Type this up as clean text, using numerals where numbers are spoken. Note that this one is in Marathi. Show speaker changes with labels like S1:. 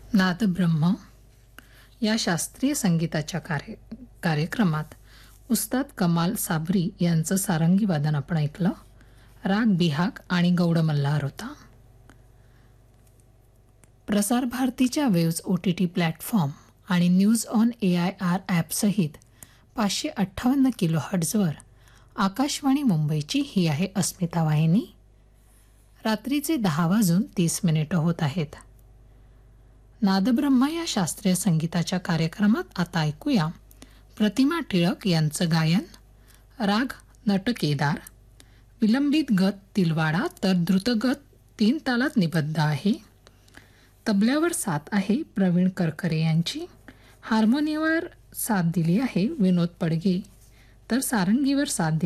S1: नादब्रह्म या शास्त्रीय संगीताच्या कार्यक्रमात उस्ताद कमाल साबरी यांचं सारंगी वादन आपण ऐकलं. राग बिहाग आणि गौड मल्हार होता. प्रसार भारतीच्या वेव्ज OTT प्लॅटफॉर्म आणि न्यूज ऑन AIR ॲपसहित 558 किलोहर्ट्झवर आकाशवाणी मुंबईची ही आहे अस्मिता वाहिनी. रात्रीचे 10:30 होत आहेत. नादब्रह्म या शास्त्रीय संगीताच्या कार्यक्रमात आता ऐकूया प्रतिमा टिळक यांचं गायन. राग नटकेदार, विलंबित गत तिलवाडा तर द्रुतगत 3 तालात निबद्ध आहे. तबल्यावर साथ आहे प्रवीण करकरे यांची. हार्मोनियमवर साथ दिली आहे विनोद पडगे, तर सारंगीवर साथ